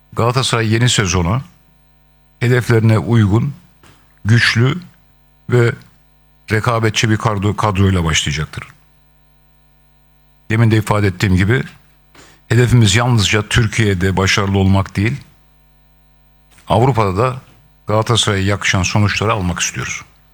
Galatasaray yeni sezonu hedeflerine uygun, güçlü ve rekabetçi bir kadroyla başlayacaktır. Demin de ifade ettiğim gibi hedefimiz yalnızca Türkiye'de başarılı olmak değil, Avrupa'da da Galatasaray'a yakışan sonuçları almak istiyoruz.